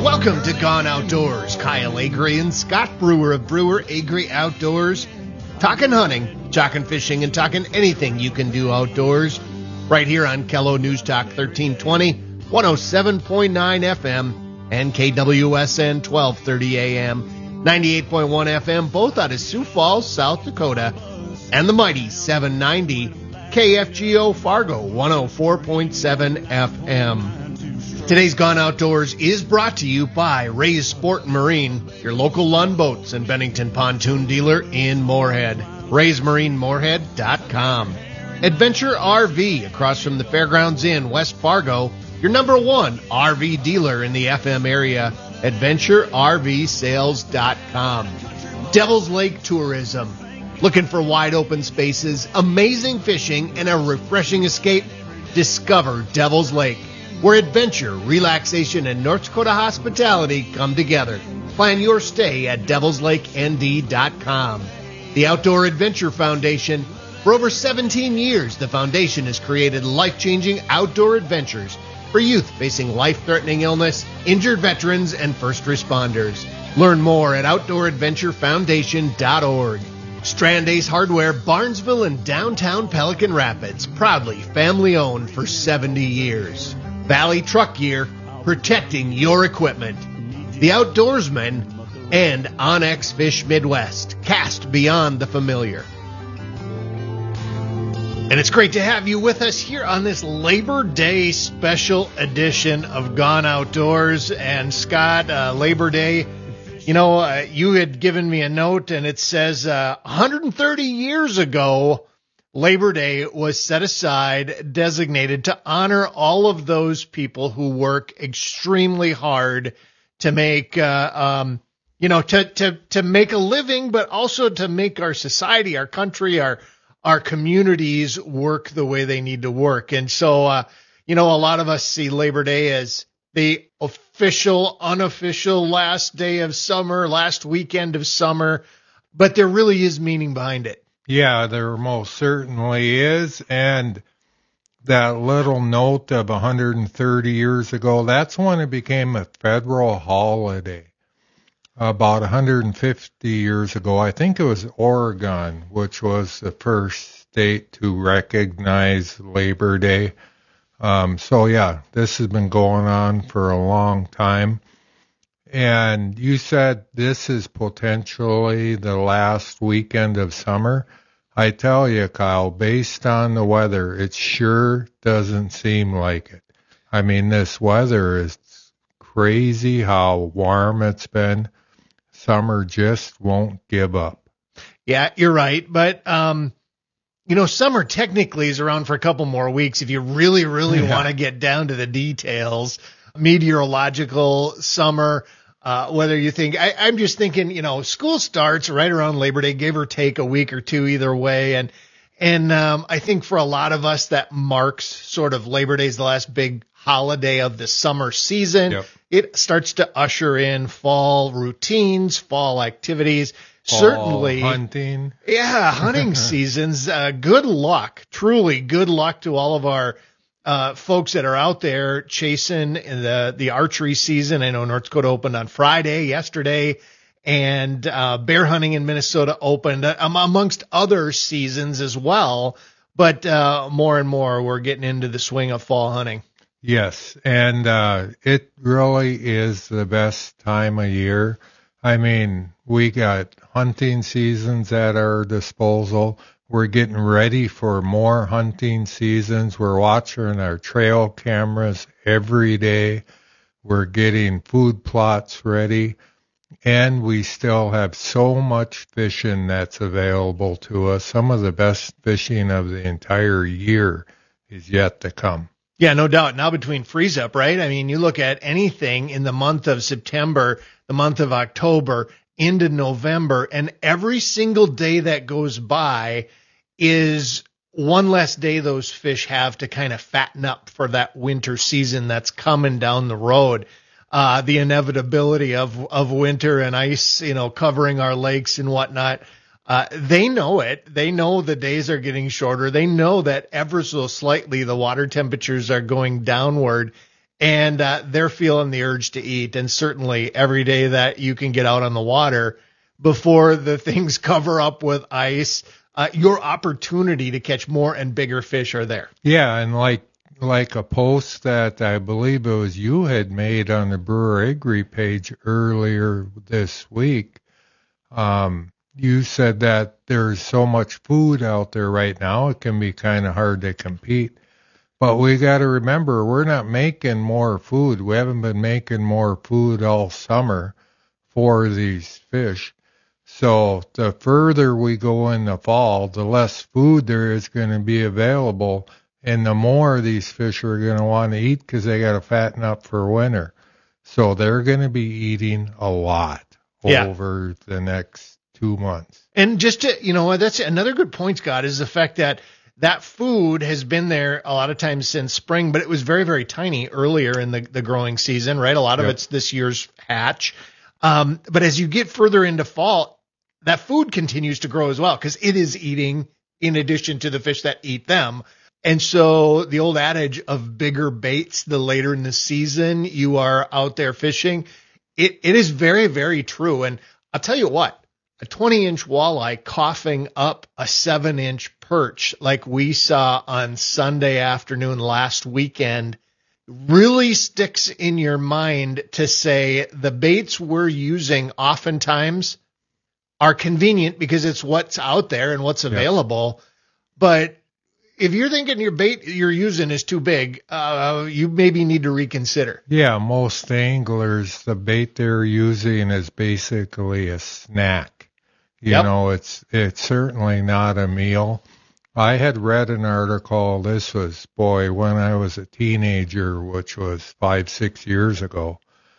Welcome to Gone Outdoors. Kyle Agri and Scott Brewer of Brewer Agri Outdoors. Talking hunting, talking fishing, and talking anything you can do outdoors. Right here on Kello News Talk 1320, 107.9 FM, and KWSN 1230 AM, 98.1 FM, both out of Sioux Falls, South Dakota, and the mighty 790 KFGO Fargo 104.7 FM. Today's Gone Outdoors is brought to you by Ray's Sport and Marine, your local Lund Boats and Bennington pontoon dealer in Moorhead. RaysMarineMoorhead.com. Adventure RV across from the Fairgrounds Inn, West Fargo, your number one RV dealer in the FM area. AdventureRVSales.com. Devil's Lake Tourism. Looking for wide open spaces, amazing fishing, and a refreshing escape? Discover Devil's Lake, where adventure, relaxation, and North Dakota hospitality come together. Plan your stay at devilslakend.com. The Outdoor Adventure Foundation. For over 17 years, the foundation has created life-changing outdoor adventures for youth facing life-threatening illness, injured veterans, and first responders. Learn more at OutdoorAdventureFoundation.org. Strand Ace Hardware, Barnesville and downtown Pelican Rapids, proudly family-owned for 70 years. Valley Truck Gear, protecting your equipment. The Outdoorsman, and Onyx Fish Midwest, cast beyond the familiar. And it's great to have you with us here on this Labor Day special edition of Gone Outdoors. And Scott, Labor Day, you had given me a note and it says 130 years ago, Labor Day was set aside, designated to honor all of those people who work extremely hard to make, to make a living, but also to make our society, our country, our communities work the way they need to work. And so, a lot of us see Labor Day as the official, unofficial last day of summer, last weekend of summer, but there really is meaning behind it. Yeah, there most certainly is. And that little note of 130 years ago, that's when it became a federal holiday. About 150 years ago, I think it was Oregon, which was the first state to recognize Labor Day. This has been going on for a long time. And you said this is potentially the last weekend of summer. I tell you, Kyle, based on the weather, it sure doesn't seem like it. I mean, this weather is crazy how warm it's been. Summer just won't give up. Yeah, you're right. But, summer technically is around for a couple more weeks if you really, really want to get down to the details. Meteorological summer. Whether you think, I'm just thinking, school starts right around Labor Day, give or take a week or two either way. And I think for a lot of us that marks sort of Labor Day is the last big holiday of the summer season. Yep. It starts to usher in fall routines, fall activities. Certainly hunting. Yeah, hunting seasons. Good luck, truly good luck to all of our folks that are out there chasing the archery season. I know North Dakota opened on Friday, yesterday, and bear hunting in Minnesota opened amongst other seasons as well. But more and more, we're getting into the swing of fall hunting. Yes, and it really is the best time of year. I mean, we got hunting seasons at our disposal. We're getting ready for more hunting seasons. We're watching our trail cameras every day. We're getting food plots ready. And we still have so much fishing that's available to us. Some of the best fishing of the entire year is yet to come. Yeah, no doubt. Now between freeze up, right? I mean, you look at anything in the month of September, the month of October, into November, and every single day that goes by is one less day those fish have to kind of fatten up for that winter season that's coming down the road. The inevitability of winter and ice, covering our lakes and whatnot. They know it. They know the days are getting shorter. They know that ever so slightly the water temperatures are going downward. and they're feeling the urge to eat. And certainly every day that you can get out on the water before the things cover up with ice, your opportunity to catch more and bigger fish are there. Yeah, and like a post that I believe it was you had made on the Brewer Agri page earlier this week, you said that there's so much food out there right now, it can be kind of hard to compete. But we got to remember, we're not making more food. We haven't been making more food all summer for these fish. So the further we go in the fall, the less food there is going to be available, and the more these fish are going to want to eat because they got to fatten up for winter. So they're going to be eating a lot over the next 2 months. And just to, that's another good point, Scott, is the fact that food has been there a lot of times since spring, but it was very, very tiny earlier in the growing season, right? A lot of it's this year's hatch. But as you get further into fall, that food continues to grow as well because it is eating in addition to the fish that eat them. And so the old adage of bigger baits the later in the season you are out there fishing, it is very, very true. And I'll tell you what, a 20-inch walleye coughing up a 7-inch perch like we saw on Sunday afternoon last weekend really sticks in your mind to say the baits we're using oftentimes are convenient because it's what's out there and what's available. But if you're thinking your bait you're using is too big, you maybe need to reconsider. Yeah, most anglers, the bait they're using is basically a snack. You know, it's certainly not a meal. I had read an article, this was, when I was a teenager, which was 5-6 years ago,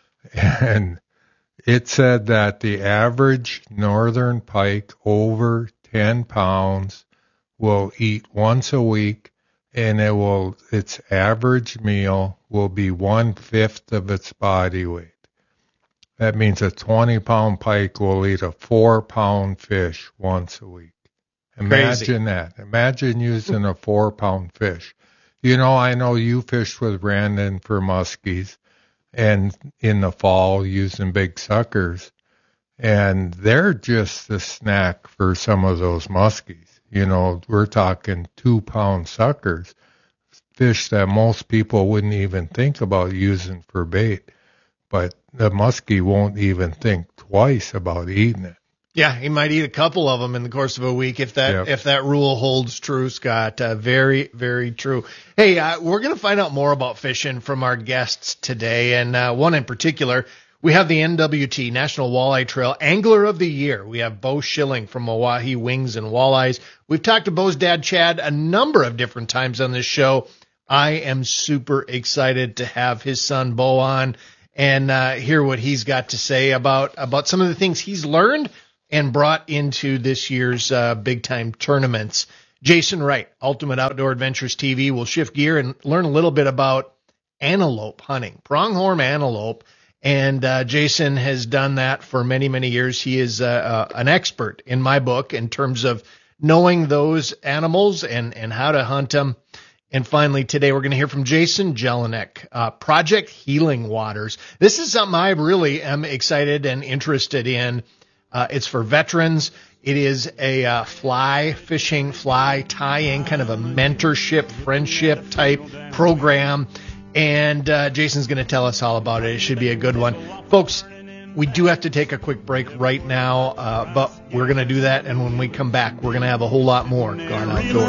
and it said that the average northern pike over 10 pounds will eat once a week, and its average meal will be 1/5 of its body weight. That means a 20-pound pike will eat a 4-pound fish once a week. Imagine that. Imagine using a 4-pound fish. I know you fished with Brandon for muskies and in the fall using big suckers, and they're just a snack for some of those muskies. We're talking 2-pound suckers, fish that most people wouldn't even think about using for bait, but the muskie won't even think twice about eating it. Yeah, he might eat a couple of them in the course of a week if that rule holds true, Scott. Very, very true. Hey, we're going to find out more about fishing from our guests today, and one in particular. We have the NWT, National Walleye Trail Angler of the Year. We have Bo Schilling from Oahe Wings and Walleyes. We've talked to Bo's dad, Chad, a number of different times on this show. I am super excited to have his son, Bo, on and hear what he's got to say about some of the things he's learned and brought into this year's big-time tournaments. Jason Wright, Ultimate Outdoor Adventures TV, will shift gear and learn a little bit about antelope hunting, pronghorn antelope. And Jason has done that for many, many years. He is an expert in my book in terms of knowing those animals and how to hunt them. And finally, today we're going to hear from Jason Jelinek, Project Healing Waters. This is something I really am excited and interested in. It's for veterans. It is a fly tying, kind of a mentorship, friendship type program. And Jason's going to tell us all about it. It should be a good one. Folks, we do have to take a quick break right now, but we're going to do that. And when we come back, we're going to have a whole lot more Gone Outdoors.